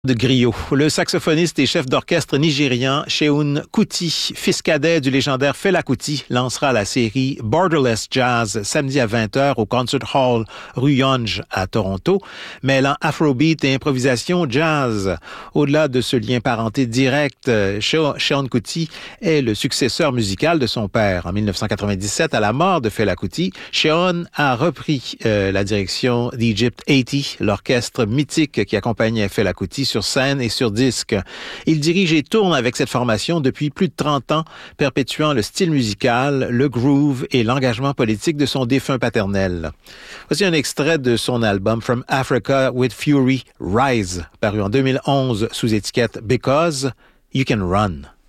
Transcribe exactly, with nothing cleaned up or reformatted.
De griot. Le saxophoniste et chef d'orchestre nigérian Seun Kuti, fils cadet du légendaire Fela Kuti, lancera la série Borderless Jazz samedi à vingt heures au Concert Hall rue Yonge à Toronto, mêlant afrobeat et improvisation jazz. Au-delà de ce lien parenté direct, Seun Kuti est le successeur musical de son père. En dix-neuf cent quatre-vingt-dix-sept, à la mort de Fela Kuti, Seun a repris euh, la direction d'Egypt eighty, l'orchestre mythique qui accompagnait Fela Kuti sur scène et sur disque. Il dirige et tourne avec cette formation depuis plus de trente ans, perpétuant le style musical, le groove et l'engagement politique de son défunt paternel. Voici un extrait de son album From Africa with Fury, Rise, paru en deux mille onze sous étiquette Because You Can Run.